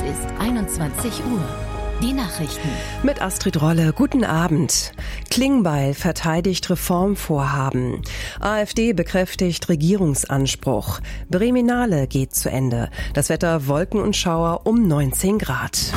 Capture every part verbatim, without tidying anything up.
ist einundzwanzig Uhr. Die Nachrichten. Mit Astrid Rolle. Guten Abend. Klingbeil verteidigt Reformvorhaben. AfD bekräftigt Regierungsanspruch. Breminale geht zu Ende. Das Wetter Wolken und Schauer um neunzehn Grad.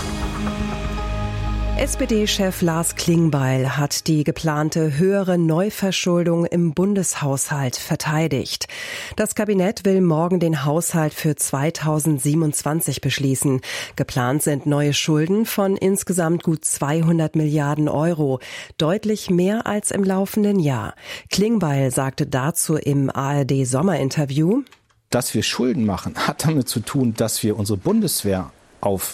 S P D-Chef Lars Klingbeil hat die geplante höhere Neuverschuldung im Bundeshaushalt verteidigt. Das Kabinett will morgen den Haushalt für zweitausendsiebenundzwanzig beschließen. Geplant sind neue Schulden von insgesamt gut zweihundert Milliarden Euro, deutlich mehr als im laufenden Jahr. Klingbeil sagte dazu im A R D-Sommerinterview: Dass wir Schulden machen, hat damit zu tun, dass wir unsere Bundeswehr auf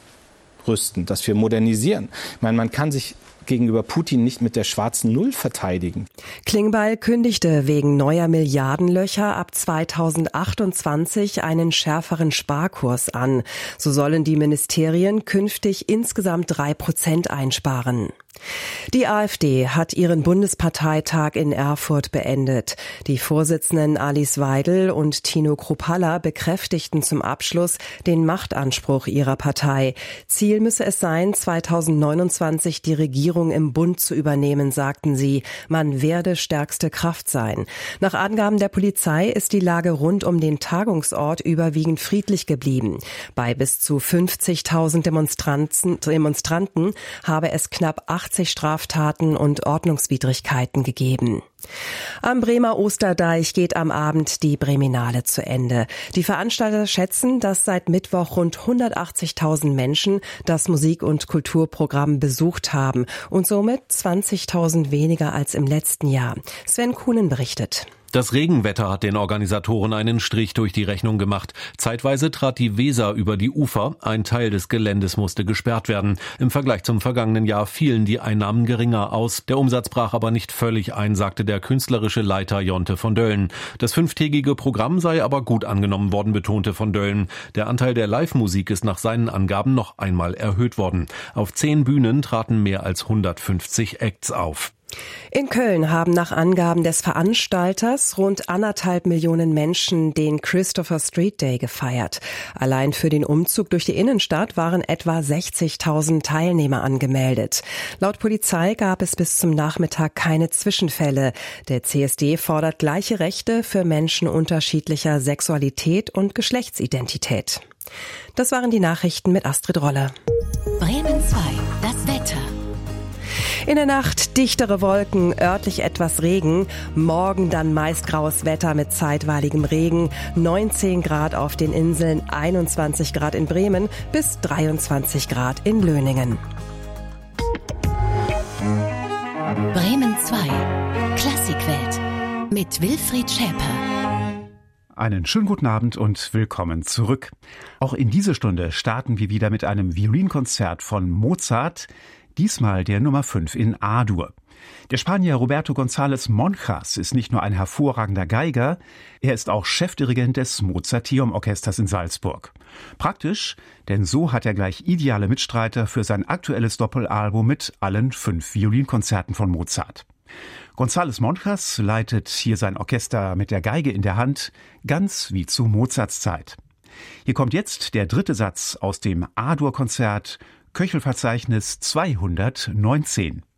rüsten, dass wir modernisieren. Ich meine, man kann sich gegenüber Putin nicht mit der schwarzen Null verteidigen. Klingbeil kündigte wegen neuer Milliardenlöcher ab zweitausendachtundzwanzig einen schärferen Sparkurs an. So sollen die Ministerien künftig insgesamt drei Prozent einsparen. Die AfD hat ihren Bundesparteitag in Erfurt beendet. Die Vorsitzenden Alice Weidel und Tino Kruppalla bekräftigten zum Abschluss den Machtanspruch ihrer Partei. Ziel müsse es sein, zweitausendneunundzwanzig die Regierung im Bund zu übernehmen, sagten sie. Man werde stärkste Kraft sein. Nach Angaben der Polizei ist die Lage rund um den Tagungsort überwiegend friedlich geblieben. Bei bis zu fünfzigtausend Demonstranten, Demonstranten habe es knapp achtzig Straftaten und Ordnungswidrigkeiten gegeben. Am Bremer Osterdeich geht am Abend die Breminale zu Ende. Die Veranstalter schätzen, dass seit Mittwoch rund hundertachtzigtausend Menschen das Musik- und Kulturprogramm besucht haben und somit zwanzigtausend weniger als im letzten Jahr. Sven Kuhnen berichtet. Das Regenwetter hat den Organisatoren einen Strich durch die Rechnung gemacht. Zeitweise trat die Weser über die Ufer. Ein Teil des Geländes musste gesperrt werden. Im Vergleich zum vergangenen Jahr fielen die Einnahmen geringer aus. Der Umsatz brach aber nicht völlig ein, sagte der künstlerische Leiter Jonte von Döllen. Das fünftägige Programm sei aber gut angenommen worden, betonte von Döllen. Der Anteil der Live-Musik ist nach seinen Angaben noch einmal erhöht worden. Auf zehn Bühnen traten mehr als hundertfünfzig Acts auf. In Köln haben nach Angaben des Veranstalters rund anderthalb Millionen Menschen den Christopher Street Day gefeiert. Allein für den Umzug durch die Innenstadt waren etwa sechzigtausend Teilnehmer angemeldet. Laut Polizei gab es bis zum Nachmittag keine Zwischenfälle. Der C S D fordert gleiche Rechte für Menschen unterschiedlicher Sexualität und Geschlechtsidentität. Das waren die Nachrichten mit Astrid Rolle. Bremen zwei, das Wetter. In der Nacht dichtere Wolken, örtlich etwas Regen. Morgen dann meist graues Wetter mit zeitweiligem Regen. neunzehn Grad auf den Inseln, einundzwanzig Grad in Bremen bis dreiundzwanzig Grad in Löningen. Bremen zwei, Klassikwelt mit Wilfried Schäper. Einen schönen guten Abend und willkommen zurück. Auch in diese Stunde starten wir wieder mit einem Violinkonzert von Mozart. Diesmal der Nummer fünf in A-Dur. Der Spanier Roberto González Monjas ist nicht nur ein hervorragender Geiger, er ist auch Chefdirigent des Mozarteum-Orchesters in Salzburg. Praktisch, denn so hat er gleich ideale Mitstreiter für sein aktuelles Doppelalbum mit allen fünf Violinkonzerten von Mozart. González Monjas leitet hier sein Orchester mit der Geige in der Hand, ganz wie zu Mozarts Zeit. Hier kommt jetzt der dritte Satz aus dem A-Dur-Konzert, Köchelverzeichnis zweihundertneunzehn.